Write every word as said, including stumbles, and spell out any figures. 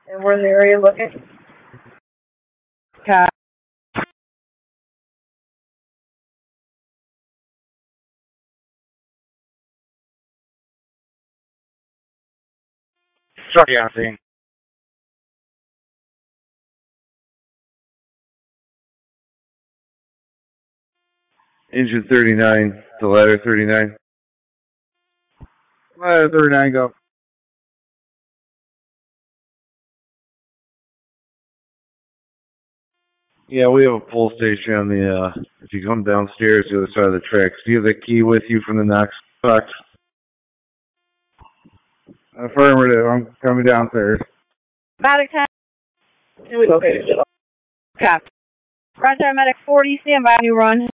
And we're in the area looking. Copy. Sorry, on scene. Engine thirty-nine, the ladder thirty-nine. Ladder thirty-nine, go. Yeah, we have a pull station on the, uh, if you come downstairs the other side of the tracks. Do you have the key with you from the Knox box? Affirmative, I'm coming downstairs. Medic ten. And we located it. Copy. Roger, Medic forty, stand by, new run.